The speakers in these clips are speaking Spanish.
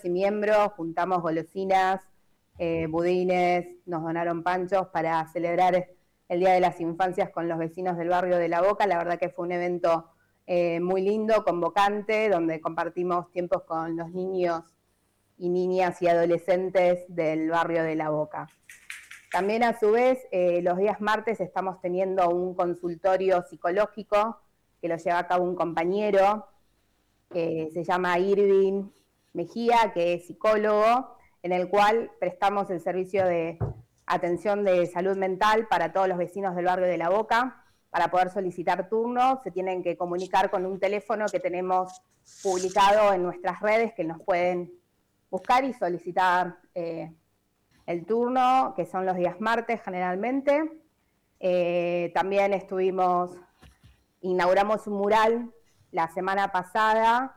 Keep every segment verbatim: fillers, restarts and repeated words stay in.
y miembros, juntamos golosinas, eh, budines, nos donaron panchos para celebrar el Día de las Infancias con los vecinos del barrio de La Boca. La verdad que fue un evento eh, muy lindo, convocante, donde compartimos tiempos con los niños y niñas y adolescentes del barrio de La Boca. También a su vez, eh, los días martes estamos teniendo un consultorio psicológico que lo lleva a cabo un compañero que se llama Irving Mejía, que es psicólogo, en el cual prestamos el servicio de atención de salud mental para todos los vecinos del barrio de La Boca. Para poder solicitar turnos se tienen que comunicar con un teléfono que tenemos publicado en nuestras redes, que nos pueden buscar y solicitar eh, el turno, que son los días martes generalmente. Eh, también estuvimos, inauguramos un mural la semana pasada,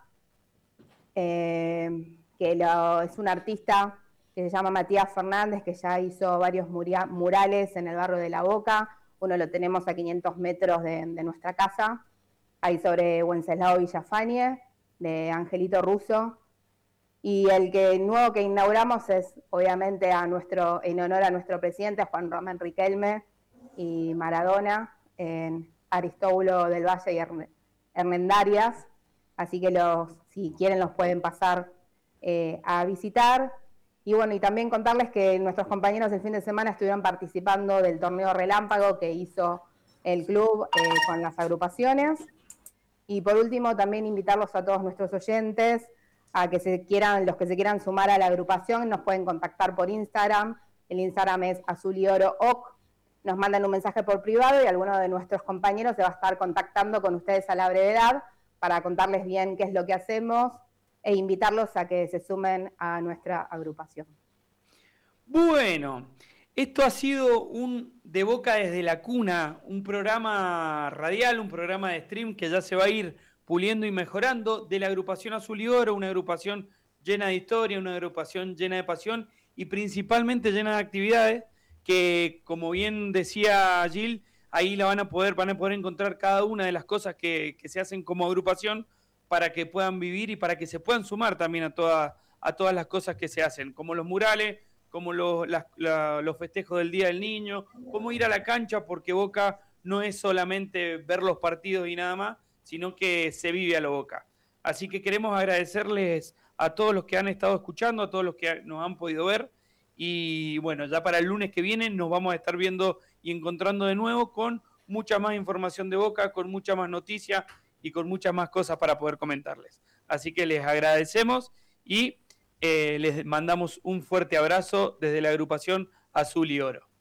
eh, que lo, es un artista que se llama Matías Fernández, que ya hizo varios muria, murales en el barrio de La Boca. Uno lo tenemos a quinientos metros de, de nuestra casa, ahí sobre Wenceslao Villafañe, de Angelito Russo. Y el que nuevo que inauguramos es, obviamente, a nuestro, en honor a nuestro presidente, Juan Román Riquelme y Maradona, en Aristóbulo del Valle y Hernendarias. Así que los, si quieren los pueden pasar eh, a visitar. Y bueno, y también contarles que nuestros compañeros el fin de semana estuvieron participando del torneo Relámpago que hizo el club eh, con las agrupaciones. Y por último, también invitarlos a todos nuestros oyentes a que se quieran, los que se quieran sumar a la agrupación, nos pueden contactar por Instagram. El Instagram es azul y oro oc. Nos mandan un mensaje por privado y alguno de nuestros compañeros se va a estar contactando con ustedes a la brevedad para contarles bien qué es lo que hacemos e invitarlos a que se sumen a nuestra agrupación. Bueno, esto ha sido un De Boca desde la Cuna, un programa radial, un programa de stream que ya se va a ir puliendo y mejorando, de la agrupación Azul y Oro, una agrupación llena de historia, una agrupación llena de pasión y principalmente llena de actividades que, como bien decía Gil, ahí la van a poder, van a poder encontrar cada una de las cosas que, que se hacen como agrupación para que puedan vivir y para que se puedan sumar también a, toda, a todas las cosas que se hacen, como los murales, como los, las, la, los festejos del Día del Niño, como ir a la cancha, porque Boca no es solamente ver los partidos y nada más, sino que se vive a lo Boca. Así que queremos agradecerles a todos los que han estado escuchando, a todos los que nos han podido ver, y bueno, ya para el lunes que viene nos vamos a estar viendo y encontrando de nuevo con mucha más información de Boca, con mucha más noticias y con muchas más cosas para poder comentarles. Así que les agradecemos y eh, les mandamos un fuerte abrazo desde la agrupación Azul y Oro.